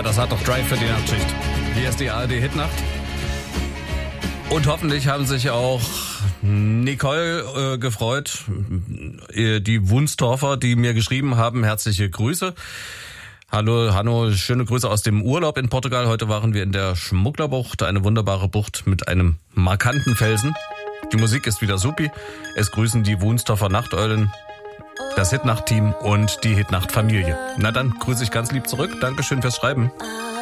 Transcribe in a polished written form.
das hat doch Drive für die Nachtschicht. Hier ist die ARD-Hitnacht. Und hoffentlich haben sich auch Nicole gefreut, die Wunstorfer, die mir geschrieben haben, herzliche Grüße. Hallo, Hanno, schöne Grüße aus dem Urlaub in Portugal. Heute waren wir in der Schmugglerbucht, eine wunderbare Bucht mit einem markanten Felsen. Die Musik ist wieder supi. Es grüßen die Wunstorfer Nachteulen, das Hitnacht-Team und die Hitnacht-Familie. Na dann grüße ich ganz lieb zurück. Dankeschön fürs Schreiben.